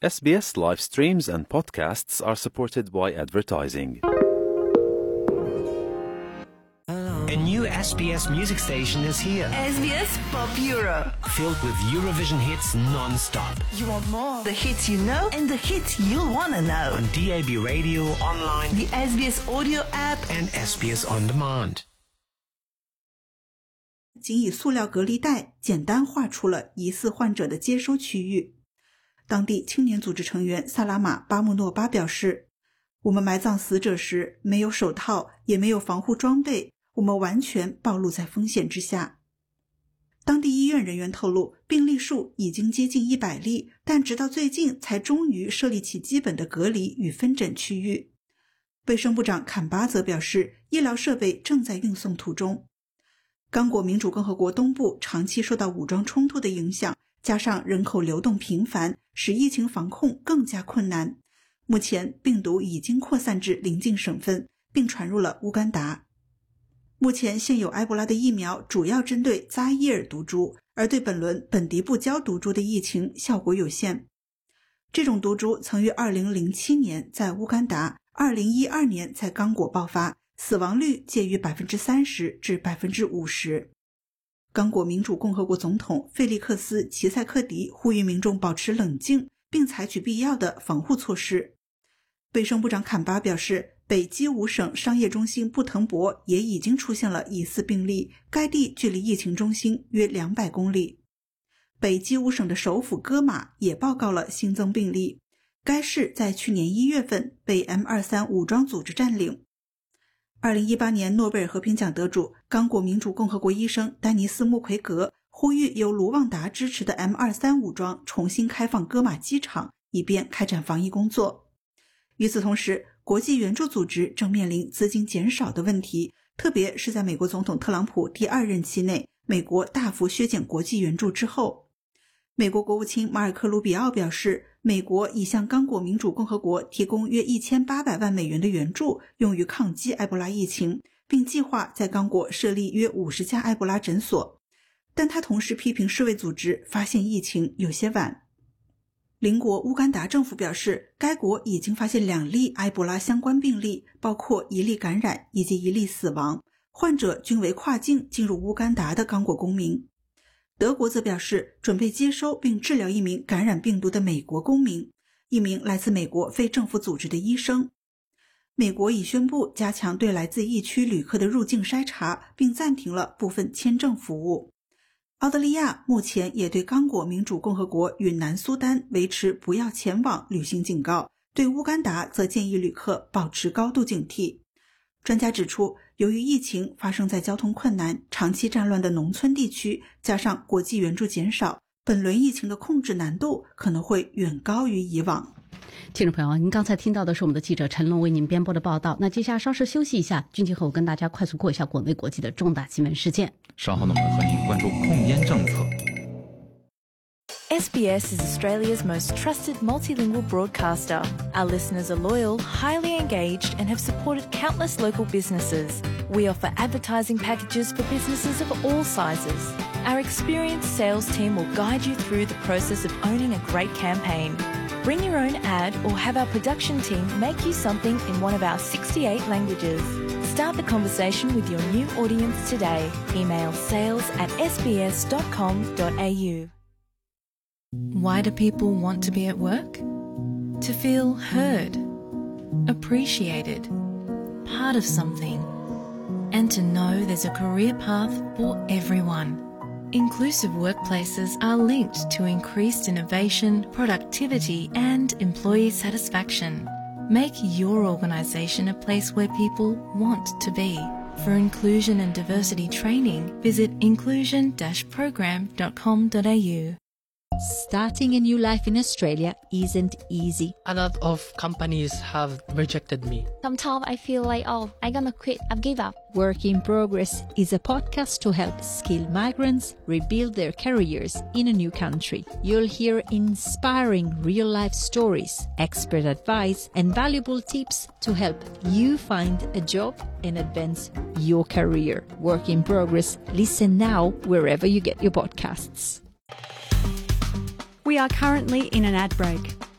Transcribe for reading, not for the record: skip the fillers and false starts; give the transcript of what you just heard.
SBS live streams and podcasts are supported by advertising. A new SBS music station is here. SBS Pop Euro. Filled with Eurovision hits non-stop. You want more? The hits you know and the hits you'll want to know. On DAB radio, online, the SBS Audio app, and SBS On Demand. 仅以塑料隔离带简单画出了疑似患者的接收区域。当地青年组织成员萨拉玛·巴穆诺巴表示，我们埋葬死者时没有手套，也没有防护装备，我们完全暴露在风险之下。当地医院人员透露，病例数已经接近100例，但直到最近才终于设立起基本的隔离与分诊区域。卫生部长坎巴则表示，医疗设备正在运送途中。刚果民主共和国东部长期受到武装冲突的影响，加上人口流动频繁，使疫情防控更加困难。目前病毒已经扩散至邻近省份，并传入了乌干达。目前现有埃博拉的疫苗主要针对扎伊尔毒株，而对本轮本迪布胶毒株的疫情效果有限。这种毒株曾于2007年在乌干达，2012年在刚果爆发，死亡率介于 30% 至 50%。刚果民主共和国总统费利克斯·齐塞克迪呼吁民众保持冷静，并采取必要的防护措施。卫生部长坎巴表示，北基伍省商业中心布腾博也已经出现了疑似病例，该地距离疫情中心约200公里。北基伍省的首府戈马也报告了新增病例，该市在去年1月份被 M23 武装组织占领。2018年诺贝尔和平奖得主刚果民主共和国医生丹尼斯·穆奎格呼吁由卢旺达支持的 M23 武装重新开放戈马机场，以便开展防疫工作。与此同时，国际援助组织正面临资金减少的问题，特别是在美国总统特朗普第2任期内，美国大幅削减国际援助之后。美国国务卿马尔科·卢比奥表示，美国已向刚果民主共和国提供约1800万美元的援助，用于抗击埃博拉疫情，并计划在刚果设立约50家埃博拉诊所。但他同时批评世卫组织发现疫情有些晚。邻国乌干达政府表示，该国已经发现2例埃博拉相关病例，包括1例感染以及1例死亡，患者均为跨境进入乌干达的刚果公民。德国则表示，准备接收并治疗一名感染病毒的美国公民，一名来自美国非政府组织的医生。美国已宣布加强对来自疫区旅客的入境筛查，并暂停了部分签证服务。澳大利亚目前也对刚果民主共和国与南苏丹维持不要前往旅行警告，对乌干达则建议旅客保持高度警惕。专家指出，由于疫情发生在交通困难、长期战乱的农村地区，加上国际援助减少，本轮疫情的控制难度可能会远高于以往。 听众朋友，您刚才听到的是我们的记者陈龙为您编播的报道。那接下来稍事休息一下，俊杰和我跟大家快速过一下国内国际的重大新闻事件。 稍后呢，我们和您关注控烟政策。 SBS is Australia's most trusted multilingual broadcaster. Our listeners are loyal, highly engaged, and have supported countless local businesses. We offer advertising packages for businesses of all sizes. Our experienced sales team will guide you through the process of owning a great campaign. Bring your own ad or have our production team make you something in one of our 68 languages. Start the conversation with your new audience today. Email sales@sbs.com.au. Why do people want to be at work? To feel heard, appreciated, part of something, and to know there's a career path for everyone. Inclusive workplaces are linked to increased innovation, productivity, and employee satisfaction. Make your organisation a place where people want to be. For inclusion and diversity training, visit inclusion-program.com.au. Starting a new life in Australia isn't easy. A lot of companies have rejected me. Sometimes I feel like, I'm gonna quit, I've give up. Work in Progress is a podcast to help skilled migrants rebuild their careers in a new country. You'll hear inspiring real-life stories, expert advice, and valuable tips to help you find a job and advance your career. Work in Progress. Listen now wherever you get your podcasts. We are currently in an ad break.